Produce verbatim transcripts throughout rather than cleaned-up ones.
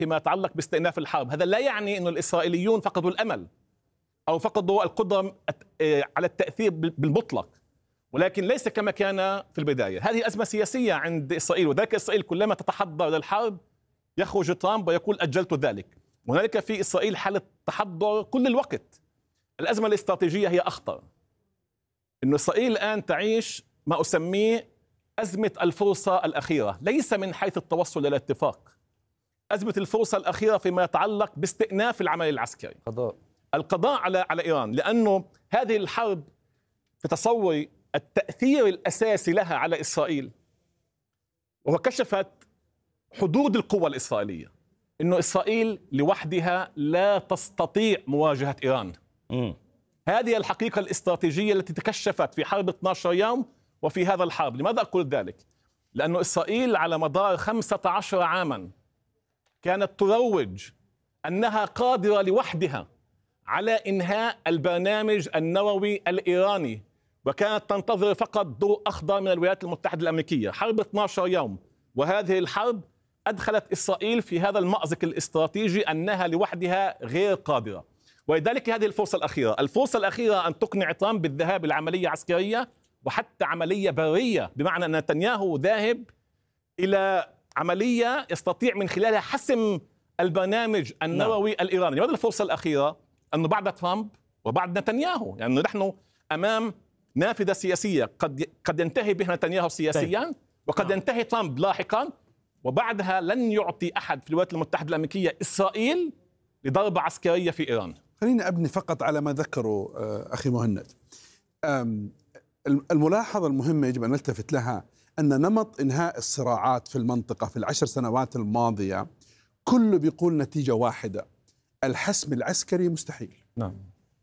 فيما يتعلق باستئناف الحرب. هذا لا يعني أن الإسرائيليون فقدوا الأمل أو فقدوا القدرة على التأثير بالمطلق، ولكن ليس كما كان في البداية. هذه أزمة سياسية عند إسرائيل، وذلك إسرائيل كلما تتحضر للحرب يخرج ترامب ويقول أجلت ذلك. وهنالك في إسرائيل حالة تحضر كل الوقت. الأزمة الاستراتيجية هي أخطر، إنه إسرائيل الآن تعيش ما أسميه أزمة الفرصة الأخيرة، ليس من حيث التوصل إلى اتفاق. أزمة الفرصة الأخيرة فيما يتعلق باستئناف العمل العسكري، قضاء. القضاء على على إيران، لأنه هذه الحرب في تصوري التأثير الأساسي لها على إسرائيل، وكشفت حدود القوة الإسرائيلية، إنه إسرائيل لوحدها لا تستطيع مواجهة إيران. م. هذه الحقيقة الاستراتيجية التي تكشفت في حرب اثني عشر يوم وفي هذا الحرب. لماذا أقول ذلك؟ لأن إسرائيل على مدار خمسة عشر عاما كانت تروج أنها قادرة لوحدها على إنهاء البرنامج النووي الإيراني، وكانت تنتظر فقط ضوء أخضر من الولايات المتحدة الأمريكية. حرب اثني عشر يوم وهذه الحرب أدخلت إسرائيل في هذا المأزق الاستراتيجي أنها لوحدها غير قادرة. ولذلك هذه الفرصة الأخيرة الفرصة الأخيرة أن تقنع ترامب بالذهاب إلى عملية عسكرية وحتى عملية برية، بمعنى أن نتنياهو ذاهب إلى عملية يستطيع من خلالها حسم البرنامج النووي نعم. الإيراني. لماذا الفرصة الأخيرة؟ أنه بعد ترامب وبعد نتنياهو، يعني نحن أمام نافذة سياسية قد قد ينتهي بها نتنياهو سياسيا وقد نعم. ينتهي ترامب لاحقا، وبعدها لن يعطي أحد في الولايات المتحدة الأمريكية إسرائيل لضربة عسكرية في إيران. خليني أبني فقط على ما ذكره أخي مهند. الملاحظة المهمة يجب أن نلتفت لها أن نمط إنهاء الصراعات في المنطقة في العشر سنوات الماضية كله بيقول نتيجة واحدة: الحسم العسكري مستحيل. نعم.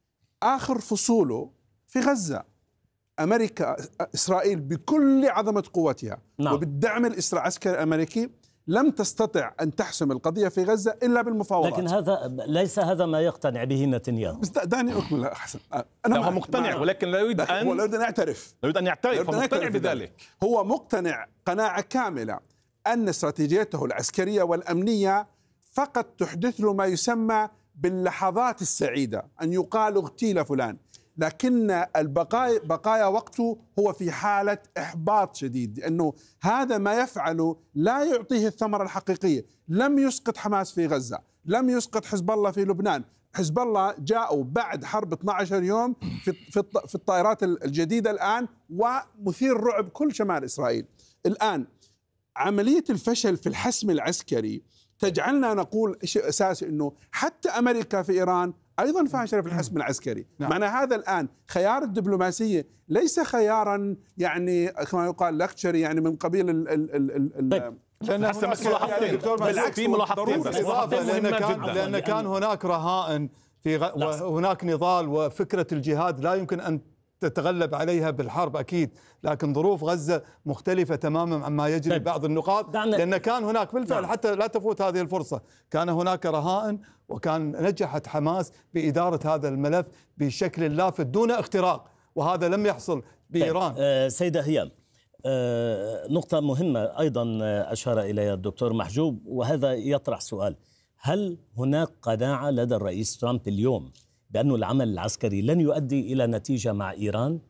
آخر فصوله في غزة. أمريكا إسرائيل بكل عظمة قوتها نعم. وبالدعم العسكري الأمريكي لم تستطع أن تحسم القضية في غزة إلا بالمفاوضات. لكن هذا ليس هذا ما يقتنع به نتنياهو. بس دعني أكمل أحسن. أنا هو مقتنع ولكن لا يريد أن هو لا يريد أن يعترف لا يريد أن يعترف مقتنع بذلك. هو مقتنع قناعة كاملة أن استراتيجيته العسكرية والأمنية فقط تحدث له ما يسمى باللحظات السعيدة، أن يقال اغتيل فلان، لكن البقايا بقايا وقته هو في حالة إحباط شديد، لأنه هذا ما يفعله لا يعطيه الثمرة الحقيقية. لم يسقط حماس في غزة، لم يسقط حزب الله في لبنان. حزب الله جاءوا بعد حرب اثني عشر يوم في في الطائرات الجديدة الآن، ومثير رعب كل شمال إسرائيل. الآن عملية الفشل في الحسم العسكري تجعلنا نقول شيء أساسي، أنه حتى أمريكا في إيران أيضا فاشلة في الحسم العسكري. نعم. معنى هذا الآن خيار الدبلوماسية ليس خيارا يعني كما يقال لكتشري، يعني من قبيل ال ال ال ال لأن بالعكس في ملاحظتين بس لأن كان, لأن كان هناك رهائن في غ... وهناك نضال، وفكرة الجهاد لا يمكن أن تتغلب عليها بالحرب أكيد، لكن ظروف غزة مختلفة تماما عما يجري طيب. بعض النقاط، لأن كان هناك بالفعل نعم. حتى لا تفوت هذه الفرصة، كان هناك رهائن وكان نجحت حماس بإدارة هذا الملف بشكل لافت دون اختراق، وهذا لم يحصل بإيران. طيب. آه سيدة هيام، آه نقطة مهمة أيضا أشار إليها الدكتور محجوب، وهذا يطرح سؤال: هل هناك قناعة لدى الرئيس ترامب اليوم بأن العمل العسكري لن يؤدي إلى نتيجة مع إيران؟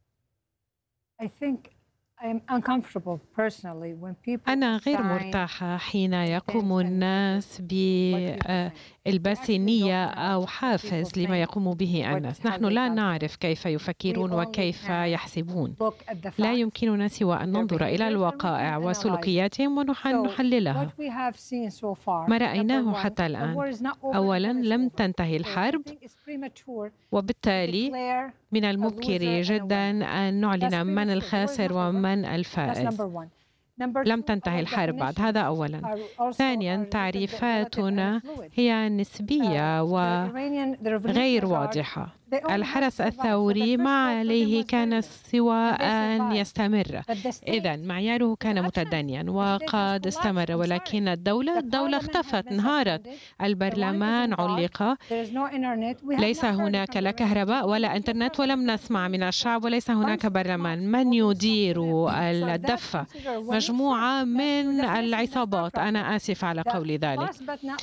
أنا غير مرتاحة حين يقوم الناس بإلباس نية أو حافز لما يقوم به الناس. نحن لا نعرف كيف يفكرون وكيف يحسبون. لا يمكننا سوى أن ننظر إلى الوقائع وسلوكياتهم ونحللها. ما رأيناه حتى الآن: أولاً لم تنتهي الحرب، وبالتالي من المبكر جدا أن نعلن من الخاسر ومن الفائز. لم تنتهي الحرب بعد، هذا أولا. ثانيا، تعريفاتنا هي نسبية وغير واضحة. الحرس الثوري ما عليه كان سوى أن يستمر، إذن معياره كان متدنيا وقد استمر، ولكن الدولة الدولة اختفت، انهارت. البرلمان علق، ليس هناك لا كهرباء ولا انترنت، ولم نسمع من الشعب، وليس هناك برلمان. من يدير الدفة؟ مجموعة من العصابات. أنا آسف على قول ذلك.